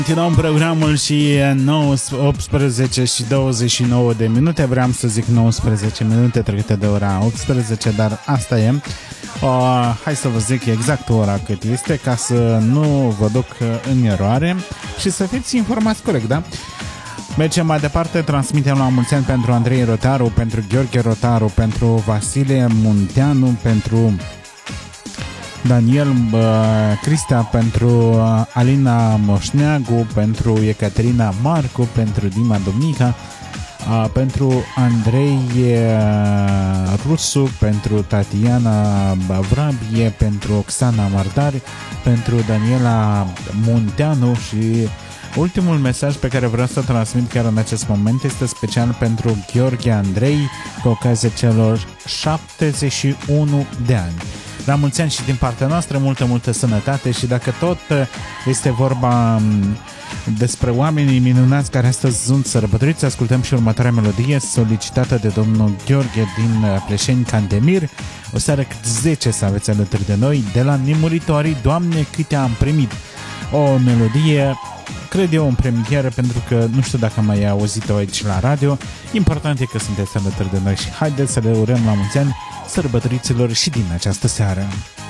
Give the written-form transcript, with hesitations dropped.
Continuăm programul și 18 și 29 de minute, vreau să zic 19 minute trecute de ora 18, dar asta e. Hai să vă zic exact ora cât este, ca să nu vă duc în eroare și să fiți informați corect, da? Mergem mai departe, transmitem la mulți ani pentru Andrei Rotaru, pentru Gheorghe Rotaru, pentru Vasile Munteanu, pentru Daniel Cristea, pentru Alina Moșneagu, pentru Ecaterina Marcu, pentru Dima Dumica, pentru Andrei Rusu, pentru Tatiana Vrabie, pentru Oxana Mardari, pentru Daniela Munteanu și ultimul mesaj pe care vreau să transmit chiar în acest moment este special pentru Gheorghe Andrei, cu ocazia celor 71 de ani. La mulți ani și din partea noastră, multă sănătate și dacă tot este vorba despre oamenii minunați care astăzi sunt sărbătoriți, ascultăm și următoarea melodie solicitată de domnul Gheorghe din Pleșeni Candemir. O seară cât 10 să aveți alături de noi, de la Nemuritorii, Doamne câte am primit. O melodie, cred eu, în premieră, pentru că nu știu dacă am mai auzit-o aici la radio. Important e că sunteți alături de noi și haideți să le urăm la mulți ani sărbătoriților și din această seară.